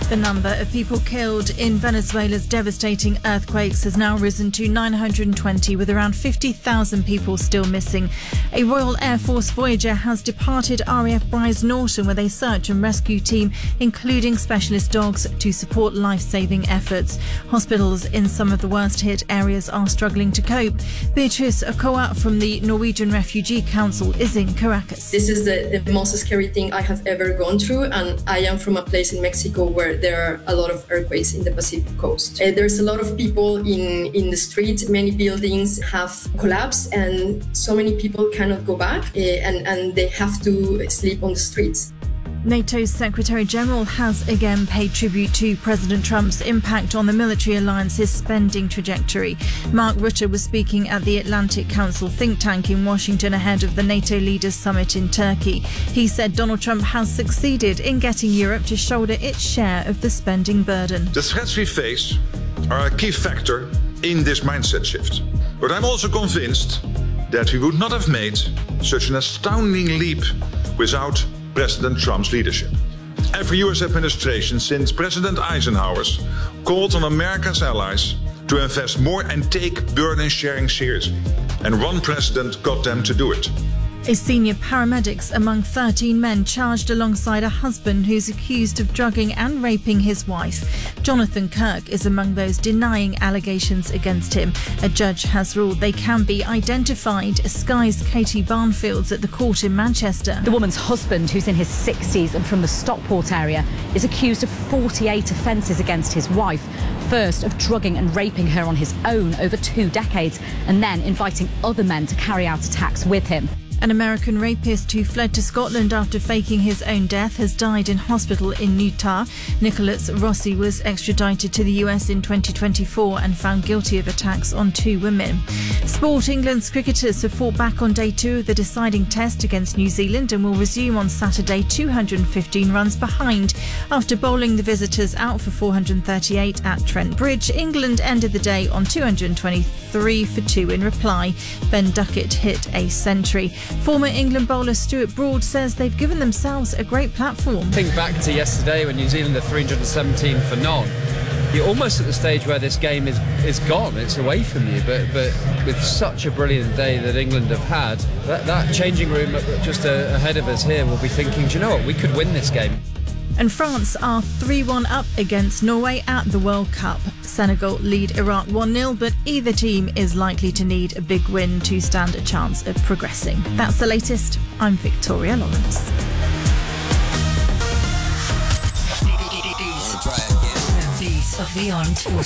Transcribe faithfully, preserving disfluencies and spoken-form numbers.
The number of people killed in Venezuela's devastating earthquakes has now risen to nine hundred twenty, with around fifty thousand people still missing. A Royal Air Force Voyager has departed R A F Brize Norton with a search and rescue team, including specialist dogs, to support life-saving efforts. Hospitals in some of the worst-hit areas are struggling to cope. Beatrice Okoa from the Norwegian Refugee Council is in Caracas. This is the, the most scary thing I have ever gone through, and I am from a place in Mexico where there are a lot of earthquakes in the Pacific coast. Uh, there's a lot of people in, in the streets. Many buildings have collapsed and so many people cannot go back uh, and, and they have to sleep on the streets. NATO's Secretary-General has again paid tribute to President Trump's impact on the military alliance's spending trajectory. Mark Rutte was speaking at the Atlantic Council think tank in Washington ahead of the NATO leaders' summit in Turkey. He said Donald Trump has succeeded in getting Europe to shoulder its share of the spending burden. The threats we face are a key factor in this mindset shift. But I'm also convinced that we would not have made such an astounding leap without President Trump's leadership. Every U S administration since President Eisenhower's called on America's allies to invest more and take burden sharing seriously. And one president got them to do it. A senior paramedics among thirteen men charged alongside a husband who's accused of drugging and raping his wife. Jonathan Kirk is among those denying allegations against him. A judge has ruled they can be identified. Sky's Katie Barnfields at the court in Manchester. The woman's husband, who's in his sixties and from the Stockport area, is accused of forty-eight offences against his wife. First, of drugging and raping her on his own over two decades, and then inviting other men to carry out attacks with him. An American rapist who fled to Scotland after faking his own death has died in hospital in Utah. Nicholas Rossi was extradited to the U S in twenty twenty-four and found guilty of attacks on two women. Sport. England's cricketers have fought back on day two of the deciding test against New Zealand and will resume on Saturday two hundred fifteen runs behind. After bowling the visitors out for four hundred thirty-eight at Trent Bridge, England ended the day on two hundred twenty-three for two in reply. Ben Duckett hit a century. Former England bowler Stuart Broad says they've given themselves a great platform. Think back to yesterday when New Zealand are three hundred seventeen for none. You're almost at the stage where this game is, is gone, it's away from you, but but with such a brilliant day that England have had, that, that changing room just uh, ahead of us here will be thinking, do you know what, we could win this game. And France are three one up against Norway at the World Cup. Senegal lead Iraq one nil, but either team is likely to need a big win to stand a chance of progressing. That's the latest. I'm Victoria Lawrence. These of the armed forces.